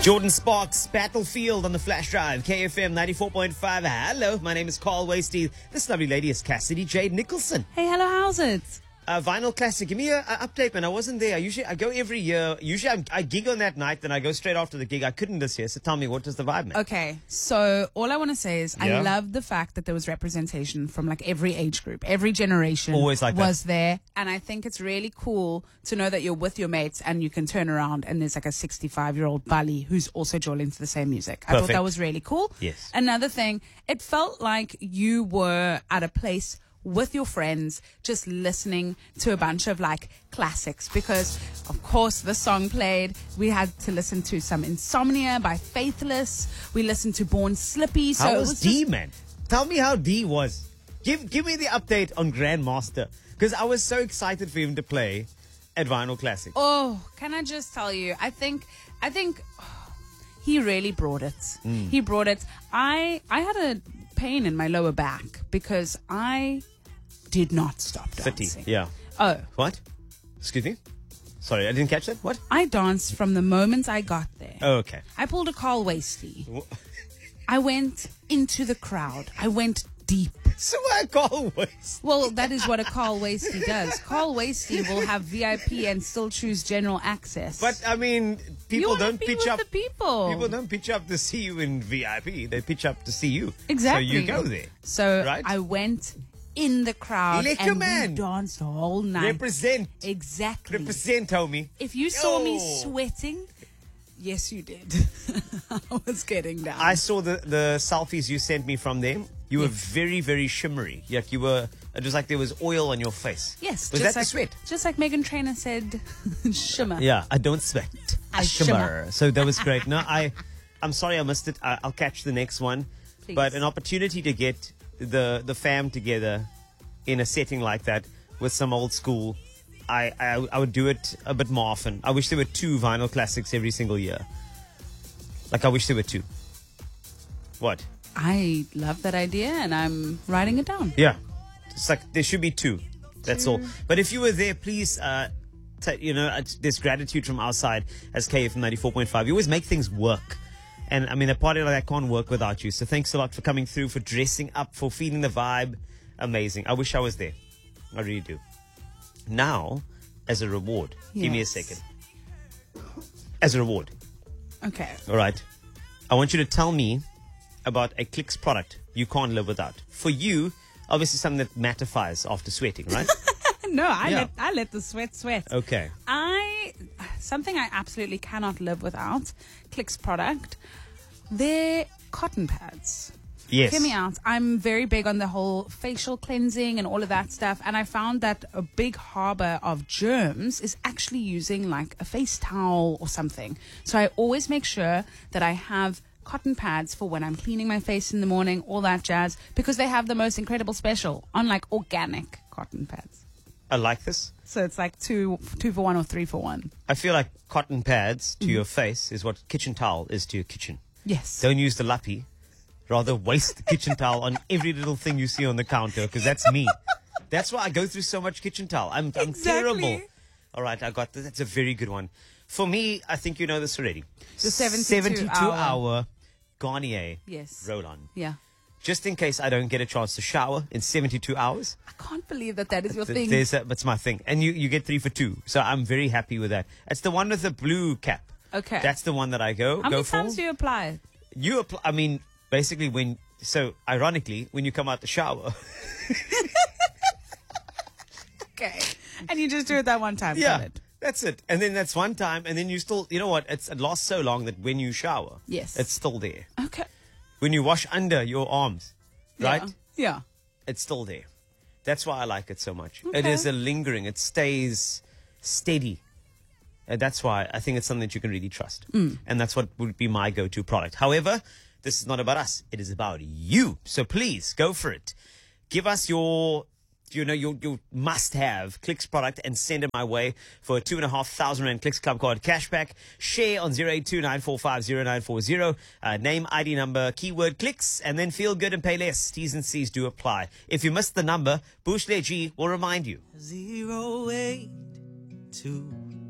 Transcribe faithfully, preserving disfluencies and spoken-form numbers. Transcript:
Jordan Sparks, Battlefield on the flash drive, K F M ninety-four point five. Hello, my name is Carl Wasty. This lovely lady is Cassidy Jade Nicholson. Hey, hello, how's it? Uh, Vinyl Classic, give me an update, man. I wasn't there. I usually I go every year. Usually I'm, I gig on that night, then I go straight after the gig. I couldn't this year, so tell me, what was the vibe, man? Okay, so all I want to say is Yeah. I love the fact that there was representation from like every age group, every generation Always like that. was there. And I think it's really cool to know that you're with your mates and you can turn around and there's like a sixty-five-year-old Bali who's also joining to the same music. I thought Perfect. that was really cool. Yes. Another thing, it felt like you were at a place with your friends, just listening to a bunch of like classics, because of course the song played. We had to listen to some Insomnia by Faithless. We listened to Born Slippy. So How it was, was D, just- man? Tell me how D was. Give give me the update on Grandmaster, because I was so excited for him to play at Vinyl Classic. Oh, can I just tell you? I think, I think oh, he really brought it. Mm. He brought it. I I had a pain in my lower back because I did not stop Fitty, dancing. yeah. Oh, What? Excuse me? Sorry, I didn't catch that. What? I danced from the moment I got there. Oh, okay. I pulled a Carl Wasty. Wha- I went into the crowd. I went deep. So I call Waste. Well, that is what a Carl Wasty does. Carl Wasty will have V I P and still choose general access. But I mean, you people wanna don't be pitch with up. the people. People don't pitch up to see you in V I P. They pitch up to see you. Exactly. So you go there. So Right? I went in the crowd Lekker and man. we danced the whole night. Represent. Exactly. Represent, homie. If you saw me Yo. sweating, yes, you did. I was getting down. I saw the, the selfies you sent me from them. You were Yes. very, very shimmery. Like you were, it was like there was oil on your face. yes, Was just that like, the sweat? Just like Megan Trainor said, shimmer. Yeah, I don't sweat. I, I shimmer. shimmer. So that was great. No, I, I'm sorry I missed it. I, I'll catch the next one. Please. But an opportunity to get the the fam together in a setting like that with some old school, I, I I would do it a bit more often. I wish there were two Vinyl Classics every single year. Like I wish there were two. What? I love that idea and I'm writing it down. Yeah, it's like there should be two. That's all. But if you were there, please, uh, t- you know, uh, there's gratitude from our side as K F M ninety-four point five. You always make things work. And I mean, a party like that can't work without you. So thanks a lot for coming through, for dressing up, for feeling the vibe. Amazing. I wish I was there. I really do. Now, as a reward, give me a Yes. second. As a reward, Okay. all right, I want you to tell me about a Clicks product you can't live without. For you, obviously something that mattifies after sweating, right? No, I Yeah. let I let the sweat sweat. Okay. I something I absolutely cannot live without. Clicks product. They're cotton pads. Yes. Hear me out. I'm very big on the whole facial cleansing and all of that stuff. And I found that a big harbor of germs is actually using like a face towel or something. So I always make sure that I have cotton pads for when I'm cleaning my face in the morning, all that jazz, because they have the most incredible special on like organic cotton pads. I like this. So it's like two, two for one or three for one. I feel like cotton pads to your face is what kitchen towel is to your kitchen. Yes. Don't use the lappy. Rather waste the kitchen towel on every little thing you see on the counter, because that's me. That's why I go through so much kitchen towel. I'm, I'm Exactly. terrible. All right, I got this. That's a very good one. For me, I think you know this already. The seventy-two hour. hour Garnier Yes. roll-on. Yeah. Just in case I don't get a chance to shower in seventy-two hours. I can't believe that that is your Th- thing. There's a, that's my thing. And you, you get three for two. So I'm very happy with that. It's the one with the blue cap. Okay. That's the one that I go, How go many for. times do you apply it? You apply, I mean, basically when, so ironically, when you come out the shower. Okay. And you just do it that one time. yeah, got it. that's it. And then that's one time. And then you still, you know what? It's, it lasts so long that when you shower, Yes. it's still there. Okay. When you wash under your arms, right? Yeah. yeah. It's still there. That's why I like it so much. It Okay. is a lingering, it stays steady. And that's why I think it's something that you can really trust. Mm. And that's what would be my go-to product. However, this is not about us. It is about you. So please go for it. Give us your, you know, your, your must-have Clicks product and send it my way for a two and a half thousand rand Clicks Club Card cashback. Share on zero eight two nine four five zero nine four zero. Uh, name, I D number, keyword Clicks, and then feel good and pay less. T's and C's do apply. If you missed the number, Bushle G will remind you. Zero eight two